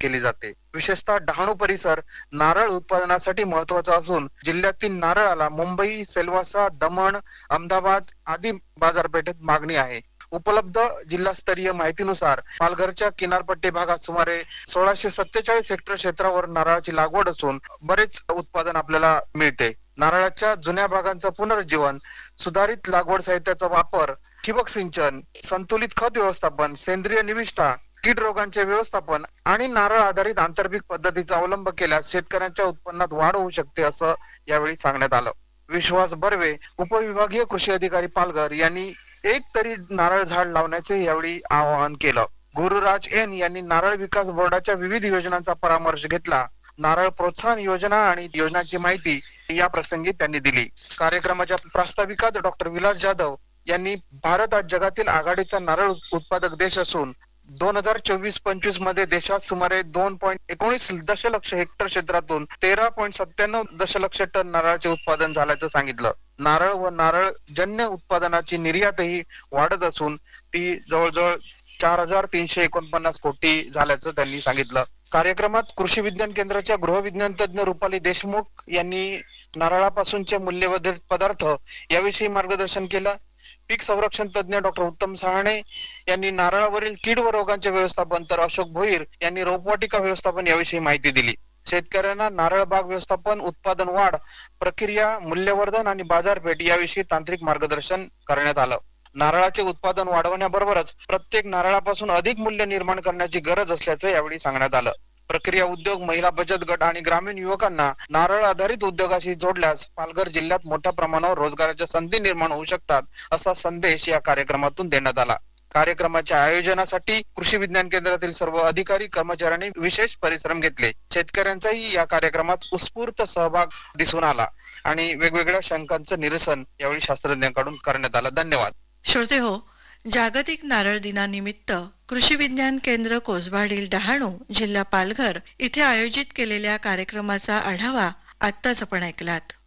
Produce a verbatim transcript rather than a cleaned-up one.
केली जाते. विशेषतः डहाणू परिसर नारळ उत्पादनासाठी महत्वाचा असून जिल्ह्यातील नारळाला मुंबई, सेल्वासा, दमण, अहमदाबाद आदी बाजारपेठेत मागणी आहे. उपलब्ध जिल्हास्तरीय माहितीनुसार पालघरच्या किनारपट्टी भागात सुमारे सोळाशे सत्तेचाळीस हेक्टर क्षेत्रावर नारळाची लागवड असून बरेच उत्पादन आपल्याला मिळते. नारळाच्या जुन्या भागांचं पुनरुज्जीवन, सुधारित लागवड साहित्याचा वापर, ठिबक सिंचन, संतुलित खत व्यवस्थापन, सेंद्रिय निविष्ठा, कीड रोगांचे व्यवस्थापन आणि नारळ आधारित आंतरपीक पद्धतीचा अवलंब केल्यास शेतकऱ्यांच्या उत्पन्नात वाढ होऊ शकते असं यावेळी सांगण्यात आलं. विश्वास बर्वे, उपविभागीय कृषी अधिकारी पालघर यांनी एक तरी नारळ झाड लावण्याचे यावेळी आवाहन केलं. गुरुराज एन यांनी नारळ विकास बोर्डाच्या विविध योजनांचा परामर्श घेतला. नारळ प्रोत्साहन योजना आणि योजनांची माहिती या प्रसंगी त्यांनी दिली. कार्यक्रमाच्या प्रास्ताविकात डॉक्टर विलास जाधव यांनी भारत आज जगातील आघाडीचा नारळ उत्पादक देश असून दोन हजार चोवीस पंचवीस मध्ये देशात सुमारे दोन पॉईंट एकोणीस दशलक्ष हेक्टर क्षेत्रातून तेरा पॉईंट सत्त्याण्णव दशलक्ष टन नारळाचे उत्पादन झाल्याचं सांगितलं. नारळ व नारळजन्य उत्पादनाची निर्यातही वाढत असून ती जवळजवळ चार हजार तीनशे एकोणपन्नास कोटी झाल्याचं त्यांनी सांगितलं. कार्यक्रमात कृषी विज्ञान केंद्राच्या गृहविज्ञान तज्ञ रुपाली देशमुख यांनी नारळापासूनचे मूल्यवर्धित पदार्थ याविषयी मार्गदर्शन केलं. पीक संरक्षण तज्ञ डॉक्टर उत्तम सहाणे यांनी नारळावरील कीड व रोगांचे व्यवस्थापन, तर अशोक भोईर यांनी रोपवाटिका व्यवस्थापन याविषयी माहिती दिली. शेतकऱ्यांना नारळ बाग व्यवस्थापन, उत्पादन वाढ, प्रक्रिया, मूल्यवर्धन आणि बाजारपेठ याविषयी तांत्रिक मार्गदर्शन करण्यात आलं. नारळाचे उत्पादन वाढवण्याबरोबरच प्रत्येक नारळापासून अधिक मूल्य निर्माण करण्याची गरज असल्याचं यावेळी सांगण्यात आलं. प्रक्रिया उद्योग, महिला बचत गट आणि ग्रामीण युवकांना नारळ आधारित उद्योगाशी जोडल्यास पालघर जिल्ह्यात मोठ्या प्रमाणावर रोजगाराच्या संधी निर्माण होऊ शकतात असा संदेश या कार्यक्रमातून देण्यात आला. कार्यक्रमाच्या आयोजनासाठी कृषी विज्ञान केंद्रातील सर्व अधिकारी कर्मचाऱ्यांनी विशेष परिश्रम घेतले. शेतकऱ्यांचाही या कार्यक्रमात उत्स्फूर्त सहभाग दिसून आला आणि वेगवेगळ्या शंकांचं निरसन यावेळी शास्त्रज्ञांकडून करण्यात आलं. धन्यवाद. श्रोते हो, जागतिक नारळ दिनानिमित्त कृषी विज्ञान केंद्र कोसबाडील डहाणू, जिल्हा पालघर इथे आयोजित केलेल्या कार्यक्रमाचा आढावा आत्ताच आपण ऐकलात.